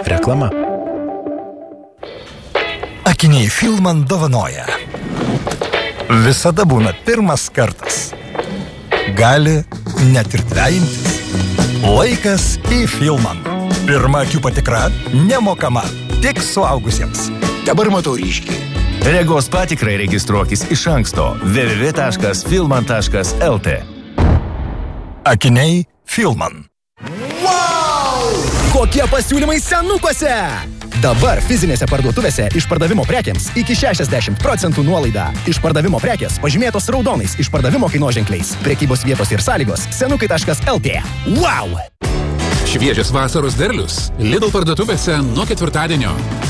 Reklama. Akiniai Filman dovanoja. Visada būna pirmas kartas. Gali net ir dvejintis. Laikas į Filman. Pirma akių patikra nemokama, tik suaugusiems. Dabar matau ryškiai. Regos patikrai registruokis iš anksto www.filman.lt. Akiniai Filman. Wow! Kokie pasiūlymai senukuose! Dabar fizinėse parduotuvėse išpardavimo prekiams iki 60% nuolaida. Išpardavimo prekės pažymėtos raudonais išpardavimo kainoženkliais. Prekybos vietos ir sąlygos senukai.lt. Wow! Šviežias vasaros derlius Lidl parduotuvėse nuo ketvirtadienio.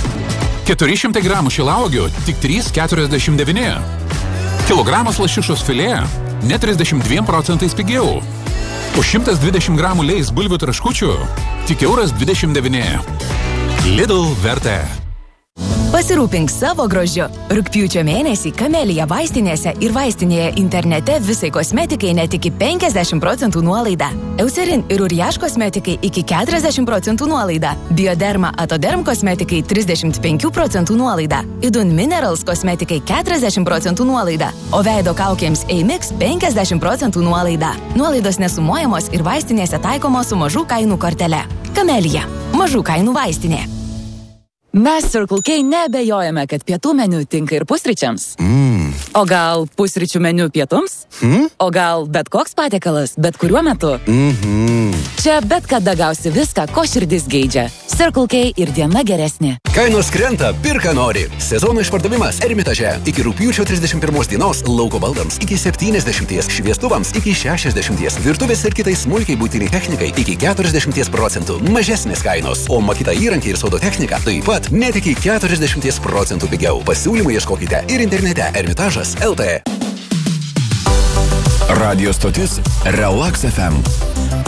400 gramų šilauogių tik 3,49. Kilogramas lašišos filė net 32% pigiau. Už 120 gramų leis bulvių traškučių tik €1,29. Lidl vertė. Pasirūpink savo grožiu. Rugpjūčio mėnesį Kamelija vaistinėse ir vaistinėje internete visai kosmetikai net iki 50% nuolaida. Eucerin ir Uriaš kosmetikai iki 40% nuolaida. Bioderma Atoderm kosmetikai 35% nuolaida. Idun Minerals kosmetikai 40% nuolaida. O veido kaukėms Eimix 50% nuolaida. Nuolaidos nesumuojamos ir vaistinėse taikomos su mažų kainų kortele. Kamelija. Mažų kainų vaistinė. Mes Circle K neabejojame, kad pietų meniu tinka ir pusryčiams. O gal pusryčių meniu pietums? O gal bet koks patiekalas, bet kuriuo metu? Čia bet kada gausi viską, ko širdis geidžia. Circle K ir diena geresnė. Kainos krenta, pirka nori. Sezono išpardavimas Ermitaže. Iki rugpjūčio 31 dienos lauko baldams iki 70, šviestuvams iki 60, virtuvės ir kitai smulkiai būtiniai technikai iki 40% mažesnės kainos. O Makita įrankiai ir sodo technika taip pat net iki 40% pigiau. Pasiūlymų ieškokite ir internete Ermitažas.lt. Radio stotis Relax FM.